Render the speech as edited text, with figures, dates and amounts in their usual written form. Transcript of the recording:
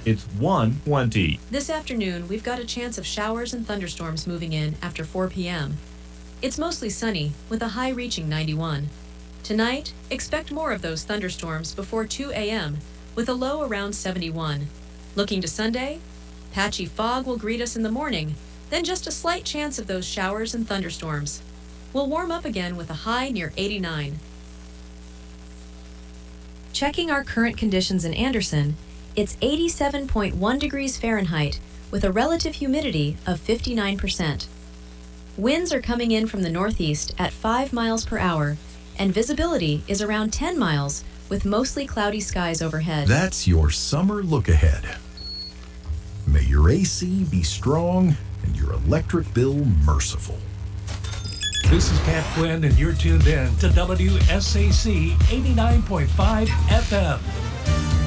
It's 1:20. This afternoon, we've got a chance of showers and thunderstorms moving in after 4 p.m. It's mostly sunny, with a high reaching 91. Tonight, expect more of those thunderstorms before 2 a.m., with a low around 71. Looking to Sunday, patchy fog will greet us in the morning, then just a slight chance of those showers and thunderstorms. We'll warm up again with a high near 89. Checking our current conditions in Anderson, it's 87.1 degrees Fahrenheit with a relative humidity of 59%. Winds are coming in from the northeast at 5 miles per hour, and visibility is around 10 miles with mostly cloudy skies overhead. That's your summer look ahead. May your AC be strong and your electric bill merciful. This is Pat Quinn, and you're tuned in to WSAC 89.5 FM.